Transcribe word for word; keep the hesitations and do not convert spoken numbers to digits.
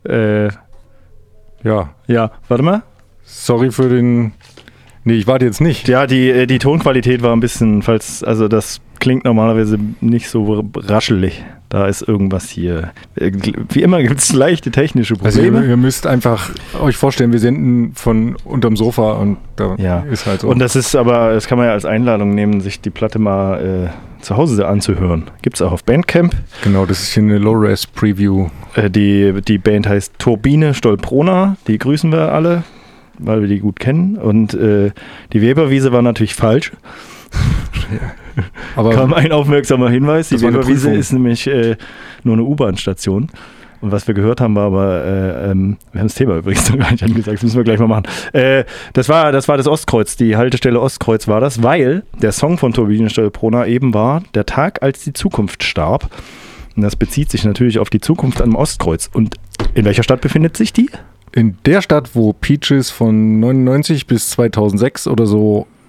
Äh, Ja. ja, warte mal. Sorry für den... Nee, ich warte jetzt nicht. Ja, die, die Tonqualität war ein bisschen, falls, also das klingt normalerweise nicht so raschelig. Da ist irgendwas hier. Wie immer gibt es leichte technische Also Probleme. ihr, ihr müsst einfach euch vorstellen, wir senden von unterm Sofa und da Ja. ist halt so. Und das ist aber, das kann man ja als Einladung nehmen, sich die Platte mal äh, zu Hause anzuhören. Gibt es auch auf Bandcamp. Genau, das ist hier eine Low-Res-Preview. Äh, die, die Band heißt Turbine Stolprona. Die grüßen wir alle, weil wir die gut kennen. Und äh, die Weberwiese war natürlich falsch. Aber Kam ein aufmerksamer Hinweis. Die Das war eine Weberwiese Prüfung. ist nämlich äh, nur eine U-Bahn-Station. Und was wir gehört haben, war aber, äh, ähm, wir haben das Thema übrigens noch gar nicht angesagt, das müssen wir gleich mal machen. Äh, das, war, das war das Ostkreuz, die Haltestelle Ostkreuz war das, weil der Song von Turbine Stolprona eben war Der Tag, als die Zukunft starb. Und das bezieht sich natürlich auf die Zukunft am Ostkreuz. Und in welcher Stadt befindet sich die? in der Stadt, wo Peaches von neunundneunzig bis zweitausendsechs oder so